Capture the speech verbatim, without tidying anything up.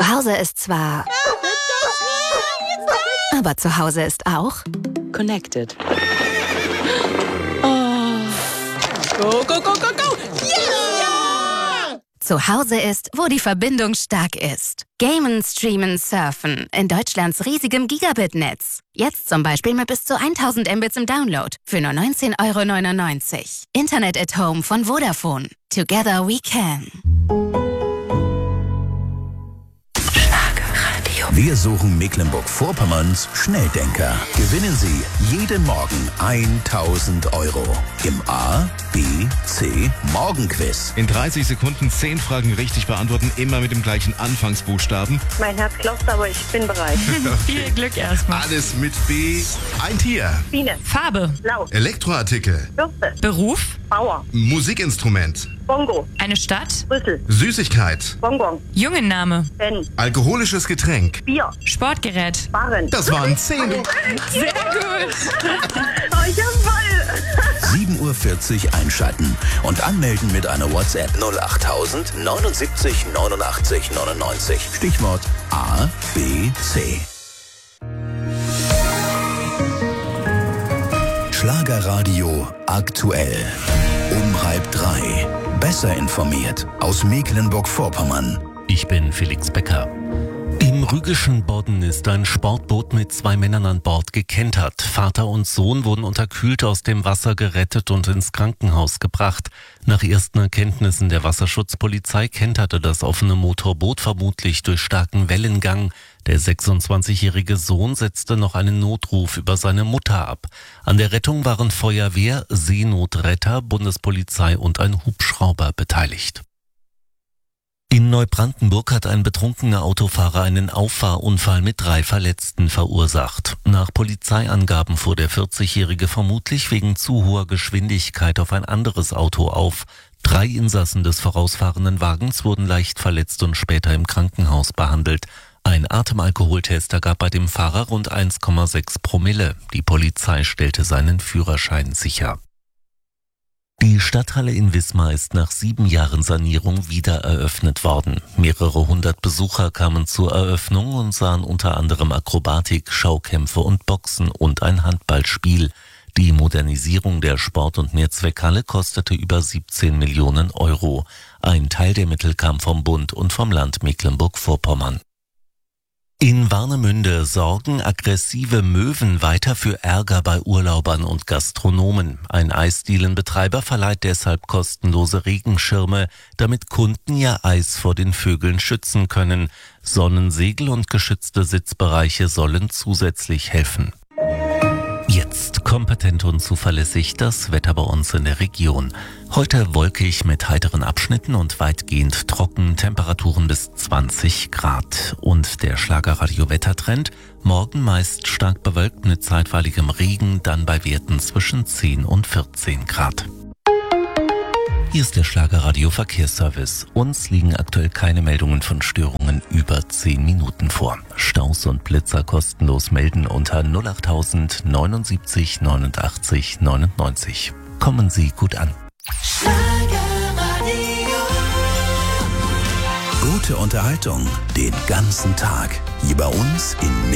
Zu Hause ist zwar... Aber zu Hause ist auch... Connected. Oh. Go, go, go, go, go! Yeah! Zu Hause ist, wo die Verbindung stark ist. Gamen, streamen, surfen. In Deutschlands riesigem Gigabit-Netz. Jetzt zum Beispiel mit bis zu tausend Mbits im Download. Für nur neunzehn Euro neunundneunzig. Internet at Home von Vodafone. Together we can. Wir suchen Mecklenburg-Vorpommerns Schnelldenker. Gewinnen Sie jeden Morgen tausend Euro im A, B, C Morgenquiz. In dreißig Sekunden zehn Fragen richtig beantworten, immer mit dem gleichen Anfangsbuchstaben. Mein Herz klopft, aber ich bin bereit. Okay. Viel Glück erstmal. Alles mit B. Ein Tier. Biene. Farbe. Laut. Elektroartikel. Bürste. Beruf. Bauer. Musikinstrument. Bongo. Eine Stadt. Brüssel. Süßigkeit. Bonbon. Jungenname. Ben. Alkoholisches Getränk. Bier. Sportgerät. Barren. Das waren zehn. Sehr gut. Oh, ich hab voll. sieben Uhr vierzig einschalten und anmelden mit einer WhatsApp null achttausend neunundsiebzig neunundachtzig neunundneunzig. Stichwort A, B, C. Schlagerradio aktuell. Um halb drei. Besser informiert aus Mecklenburg-Vorpommern. Ich bin Felix Becker. Im rügischen Bodden ist ein Sportboot mit zwei Männern an Bord gekentert. Vater und Sohn wurden unterkühlt aus dem Wasser gerettet und ins Krankenhaus gebracht. Nach ersten Erkenntnissen der Wasserschutzpolizei kenterte das offene Motorboot vermutlich durch starken Wellengang. Der sechsundzwanzigjährige Sohn setzte noch einen Notruf über seine Mutter ab. An der Rettung waren Feuerwehr, Seenotretter, Bundespolizei und ein Hubschrauber beteiligt. In Neubrandenburg hat ein betrunkener Autofahrer einen Auffahrunfall mit drei Verletzten verursacht. Nach Polizeiangaben fuhr der vierzigjährige vermutlich wegen zu hoher Geschwindigkeit auf ein anderes Auto auf. Drei Insassen des vorausfahrenden Wagens wurden leicht verletzt und später im Krankenhaus behandelt. Ein Atemalkoholtest ergab bei dem Fahrer rund eins Komma sechs Promille. Die Polizei stellte seinen Führerschein sicher. Die Stadthalle in Wismar ist nach sieben Jahren Sanierung wieder eröffnet worden. Mehrere hundert Besucher kamen zur Eröffnung und sahen unter anderem Akrobatik, Schaukämpfe und Boxen und ein Handballspiel. Die Modernisierung der Sport- und Mehrzweckhalle kostete über siebzehn Millionen Euro. Ein Teil der Mittel kam vom Bund und vom Land Mecklenburg-Vorpommern. In Warnemünde sorgen aggressive Möwen weiter für Ärger bei Urlaubern und Gastronomen. Ein Eisdielenbetreiber verleiht deshalb kostenlose Regenschirme, damit Kunden ihr Eis vor den Vögeln schützen können. Sonnensegel und geschützte Sitzbereiche sollen zusätzlich helfen. Jetzt kompetent und zuverlässig das Wetter bei uns in der Region. Heute wolkig mit heiteren Abschnitten und weitgehend trocken, Temperaturen bis zwanzig Grad. Und der Schlagerradio-Wettertrend, morgen meist stark bewölkt mit zeitweiligem Regen, dann bei Werten zwischen zehn und vierzehn Grad. Hier ist der Schlagerradio-Verkehrsservice. Uns liegen aktuell keine Meldungen von Störungen über zehn Minuten vor. Staus und Blitzer kostenlos melden unter null achttausend neunundsiebzig neunundachtzig neunundneunzig. Kommen Sie gut an. Gute Unterhaltung den ganzen Tag. Hier bei uns in